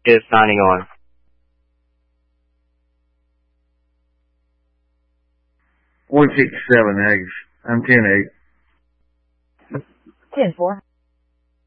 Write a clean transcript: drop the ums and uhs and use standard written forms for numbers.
is signing on. 167 eggs. I'm 10-8. 10-4.